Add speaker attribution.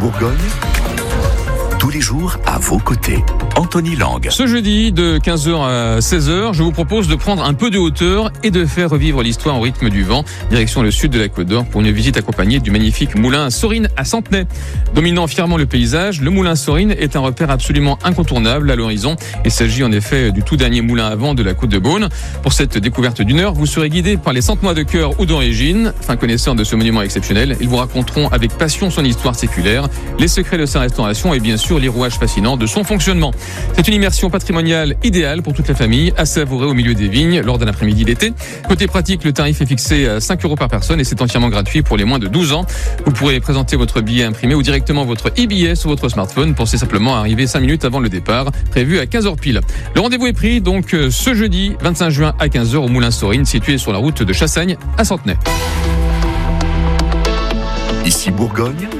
Speaker 1: Bourgogne, tous les jours à vos côtés. Anthony Lang.
Speaker 2: Ce jeudi de 15h à 16h, je vous propose de prendre un peu de hauteur et de faire revivre l'histoire au rythme du vent, direction le sud de la Côte d'Or pour une visite accompagnée du magnifique moulin Sorine à Centenay. Dominant fièrement le paysage, le moulin Sorine est un repère absolument incontournable à l'horizon. Il s'agit en effet du tout dernier moulin à vent de la Côte de Beaune. Pour cette découverte d'une heure, vous serez guidé par les Centenois de cœur ou d'origine. Fin connaisseurs de ce monument exceptionnel, ils vous raconteront avec passion son histoire séculaire, les secrets de sa restauration et bien sûr les rouages fascinants de son fonctionnement. C'est une immersion patrimoniale idéale pour toute la famille, à savourer au milieu des vignes lors d'un après-midi d'été. Côté pratique, le tarif est fixé à 5 € par personne et c'est entièrement gratuit pour les moins de 12 ans. Vous pourrez présenter votre billet imprimé ou directement votre e-billet sur votre smartphone. Pensez simplement à arriver 5 minutes avant le départ, prévu à 15h pile. Le rendez-vous est pris donc ce jeudi 25 juin à 15h au moulin Sorine, situé sur la route de Chassagne à Centenay.
Speaker 1: Ici Bourgogne,